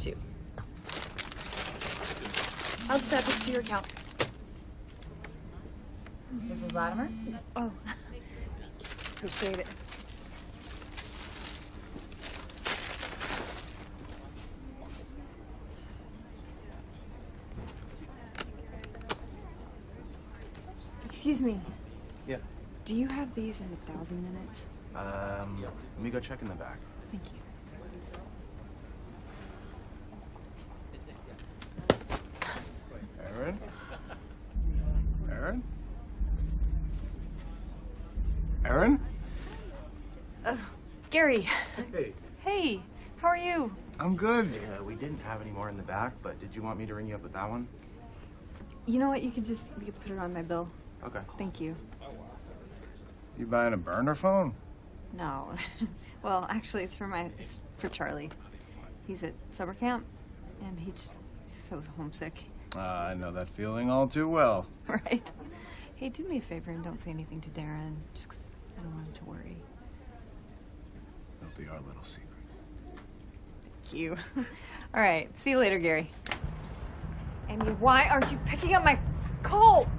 too. I'll just add this to your account. Mrs. Latimer? Oh, appreciate it. Excuse me. Yeah. Do you have these in 1,000 minutes? Let me go check in the back. Thank you. Aaron? Aaron? Aaron? Gary. Hey. Hey, how are you? I'm good. We didn't have any more in the back, but did you want me to ring you up with that one? You know what? You could put it on my bill. Okay. Thank you. You buying a burner phone? No. Well, actually, it's for Charlie. He's at summer camp, and he's so homesick. I know that feeling all too well. Right? Hey, do me a favor and don't say anything to Darren, just 'cause I don't want him to worry. It'll be our little secret. Thank you. All right. See you later, Gary. Amy, why aren't you picking up my call?